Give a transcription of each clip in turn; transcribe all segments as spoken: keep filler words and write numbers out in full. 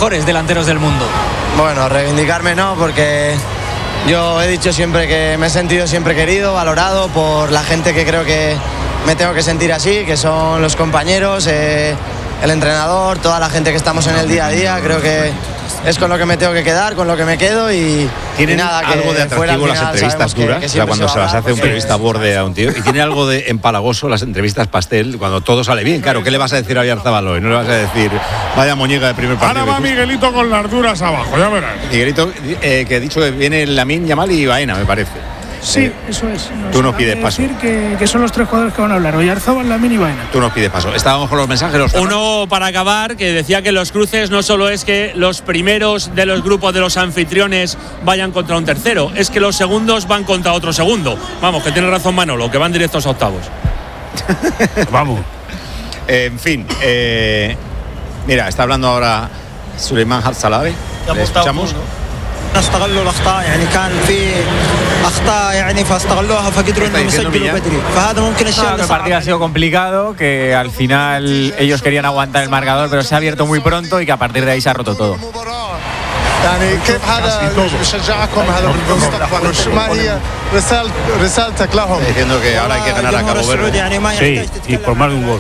mejores delanteros del mundo. Bueno, reivindicarme no, porque yo he dicho siempre que me he sentido siempre querido, valorado por la gente que creo que me tengo que sentir así, que son los compañeros, eh, el entrenador, toda la gente que estamos en el día a día. Creo que es con lo que me tengo que quedar, con lo que me quedo y, y nada, que algo de atractivo las entrevistas duras, que, que o sea, cuando se, se las hace un periodista borde a un tío, y tiene algo de empalagoso las entrevistas pastel, cuando todo sale bien. Claro, ¿qué le vas a decir a Oyarzabal hoy? No le vas a decir, vaya moñiga de primer partido. Ahora va Miguelito con las duras abajo, ya verás. Miguelito, eh, que ha dicho que viene Lamine Yamal y Baena, me parece. Sí, eh, eso es. Nos tú nos pides paso. decir que, que son los tres jugadores que van a hablar, Oyarzabal, Lamine y Baena. Tú nos pides paso. Estábamos con los mensajes. Los Uno para acabar, que decía que los cruces no solo es que los primeros de los grupos de los anfitriones vayan contra un tercero, es que los segundos van contra otro segundo. Vamos, que tiene razón Manolo, que van directos a octavos. Vamos. Eh, en fin, eh, mira, está hablando ahora Suleiman Harsalawi. ¿Le escuchamos? استغلوا الاخطاء يعني كان في اخطاء يعني فاستغلوها فقدروا انهم يسجلوا بدري فهذا ممكن الشيء. El partido ha sido complicado, que al final ellos querían aguantar el marcador, pero se ha abierto muy pronto y que a partir de ahí se ha roto todo. يعني كيف هذا بشجعكم هذا بالمستقبل ما هي رسالتك لهم. Diciendo que ahora hay que ganar a Cabo Verde. Sí, y por más de un gol.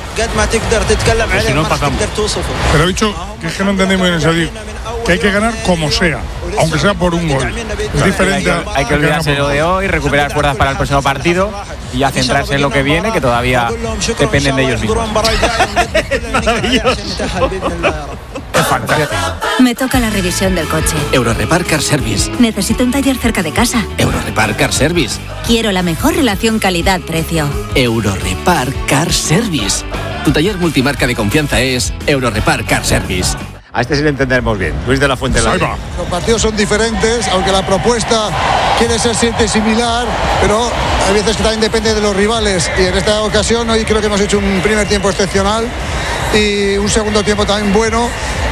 Si no pasamos. Pero he dicho que es que no entendemos en serio que hay que ganar como sea, aunque sea por un gol. Es diferente. Hay que, hay que olvidarse lo de hoy, recuperar fuerzas para el próximo partido y ya centrarse en lo que viene, que todavía dependen de ellos mismos. Me toca la revisión del coche. Eurorepar Car Service. Necesito un taller cerca de casa. Eurorepar Car Service. Quiero la mejor relación calidad-precio. Eurorepar Car Service. Tu taller multimarca de confianza es Eurorepar Car Service. A este sí le entenderemos bien. Luis de la Fuente. La Los partidos son diferentes, aunque la propuesta quiere ser siempre similar, pero hay veces que también depende de los rivales. Y en esta ocasión hoy creo que hemos hecho un primer tiempo excepcional y un segundo tiempo también bueno,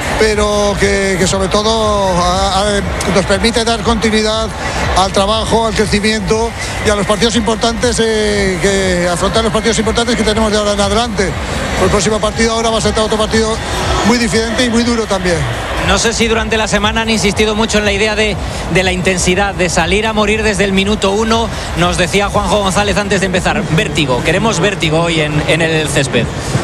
pero que, que sobre todo a, a, nos permite dar continuidad al trabajo, al crecimiento y a los partidos importantes, eh, que afrontar los partidos importantes que tenemos de ahora en adelante. El próximo partido ahora va a ser otro partido muy diferente y muy duro también. No sé si durante la semana han insistido mucho en la idea de, de la intensidad, de salir a morir desde el minuto uno. Nos decía Juanjo González antes de empezar, vértigo, queremos vértigo hoy en, en el césped.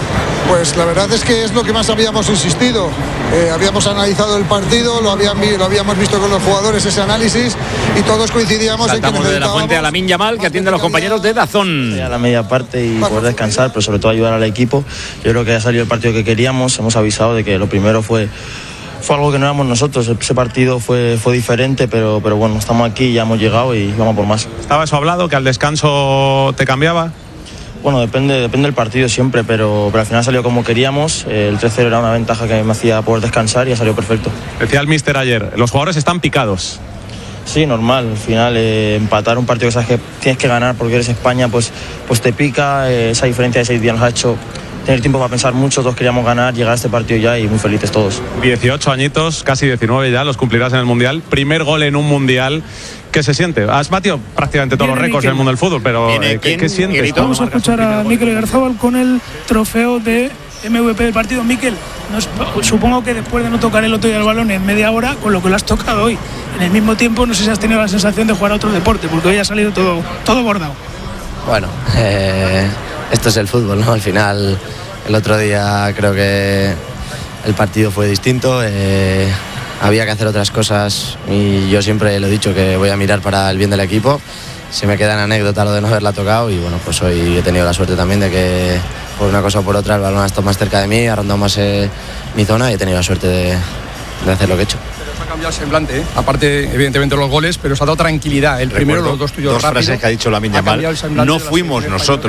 Pues la verdad es que es lo que más habíamos insistido. Eh, habíamos analizado el partido, lo, habían, lo habíamos visto con los jugadores ese análisis y todos coincidíamos. Saltamos en que de la Fuente a Lamine Yamal, que atiende a los compañeros de Dazón. A la media parte y poder descansar, pero sobre todo ayudar al equipo. Yo creo que ha salido el partido que queríamos. Hemos avisado de que lo primero fue fue algo que no éramos nosotros. Ese partido fue, fue diferente, pero, pero bueno, estamos aquí, ya hemos llegado y vamos por más. ¿Estaba eso hablado, que al descanso te cambiaba? Bueno, depende, depende del partido siempre, pero, pero al final salió como queríamos. El tres cero era una ventaja que me hacía poder descansar y ha salido perfecto. Decía el míster ayer, los jugadores están picados. Sí, normal. Al final, eh, empatar un partido que sabes que tienes que ganar porque eres España, pues, pues te pica. Eh, esa diferencia de seis días nos ha hecho tener tiempo para pensar mucho. Todos queríamos ganar, llegar a este partido ya y muy felices todos. dieciocho añitos, casi diecinueve ya, los cumplirás en el Mundial. Primer gol en un Mundial. ¿Qué se siente? Has batido prácticamente todos los récords en el mundo del fútbol, pero eh, ¿qué, ¿qué sientes? Vamos a escuchar a Mikel Oyarzabal con el trofeo de M V P del partido. Mikel, nos, supongo que después de no tocar el otro día el balón en media hora, con lo que lo has tocado hoy, en el mismo tiempo, no sé si has tenido la sensación de jugar a otro deporte, porque hoy ha salido todo, todo bordado. Bueno, eh, esto es el fútbol, ¿no? Al final, el otro día creo que el partido fue distinto. Eh, Había que hacer otras cosas y yo siempre lo he dicho que voy a mirar para el bien del equipo. Se me queda en anécdota lo de no haberla tocado y bueno, pues hoy he tenido la suerte también de que por una cosa o por otra el balón ha estado más cerca de mí, ha rondado más eh, mi zona y he tenido la suerte de, de hacer lo que he hecho. Pero se ha cambiado el semblante, ¿eh? Aparte evidentemente los goles, pero se ha dado tranquilidad. El Recuerdo, primero, los dos tuyos dos rápido, frases que ha dicho Lamine Yamal. No fuimos nosotros.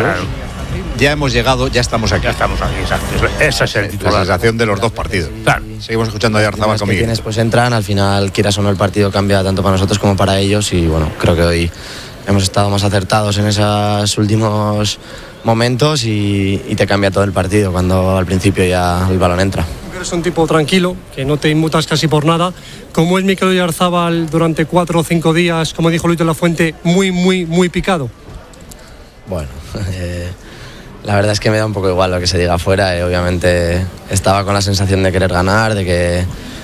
Ya hemos llegado, ya estamos aquí. Ya estamos aquí, exacto. Esa es el titular. La sensación de los dos partidos. Claro. Seguimos escuchando a Oyarzabal con Miguel. Quienes pues entran, al final, quieras o no, el partido cambia tanto para nosotros como para ellos y bueno, creo que hoy hemos estado más acertados en esos últimos momentos y, y te cambia todo el partido cuando al principio ya el balón entra. Eres un tipo tranquilo, que no te inmutas casi por nada. ¿Cómo es Mikel Oyarzabal durante cuatro o cinco días, como dijo Luis de la Fuente, muy, muy, muy picado? Bueno, eh, la verdad es que me da un poco igual lo que se diga afuera. Eh, obviamente estaba con la sensación de querer ganar, de que